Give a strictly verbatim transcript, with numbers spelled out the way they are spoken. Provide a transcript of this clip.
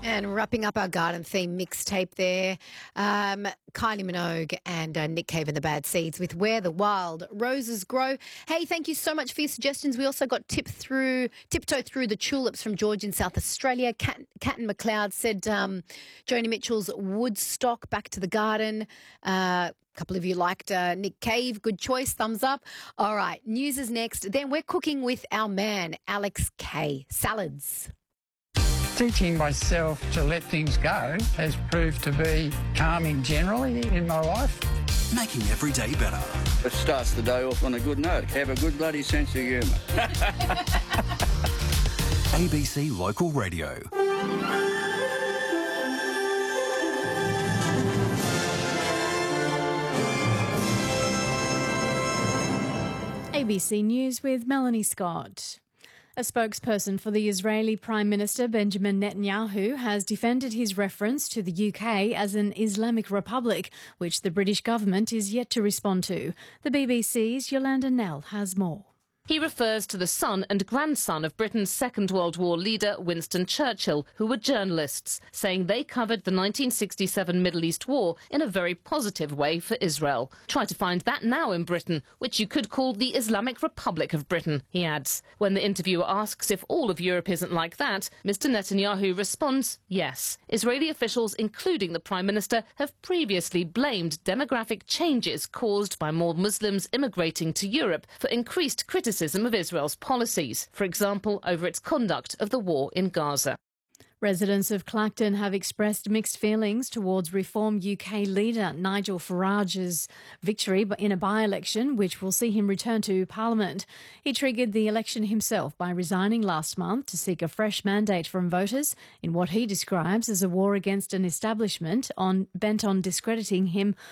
And wrapping up our garden theme mixtape there, um, Kylie Minogue and uh, Nick Cave and the Bad Seeds with Where the Wild Roses Grow. Hey, thank you so much for your suggestions. We also got tip through, tiptoe through the tulips from George in South Australia. Cat, Cat and McLeod said um, Joni Mitchell's Woodstock, Back to the Garden. Uh, A couple of you liked uh, Nick Cave. Good choice. Thumbs up. All right. News is next. Then we're cooking with our man, Alex Kay. Salads. Teaching myself to let things go has proved to be calming generally in my life. Making every day better. It starts the day off on a good note. Have a good bloody sense of humour. A B C Local Radio. A B C News with Melanie Scott. A spokesperson for the Israeli Prime Minister Benjamin Netanyahu has defended his reference to the U K as an Islamic Republic, which the British government is yet to respond to. The B B C's Yolanda Nell has more. He refers to the son and grandson of Britain's Second World War leader Winston Churchill, who were journalists, saying they covered the nineteen sixty-seven Middle East War in a very positive way for Israel. Try to find that now in Britain, which you could call the Islamic Republic of Britain, he adds. When the interviewer asks if all of Europe isn't like that, Mister Netanyahu responds, yes. Israeli officials, including the Prime Minister, have previously blamed demographic changes caused by more Muslims immigrating to Europe for increased criticism of Israel's policies, for example, over its conduct of the war in Gaza. Residents of Clacton have expressed mixed feelings towards Reform U K leader Nigel Farage's victory in a by-election, which will see him return to Parliament. He triggered the election himself by resigning last month to seek a fresh mandate from voters in what he describes as a war against an establishment on, bent on discrediting him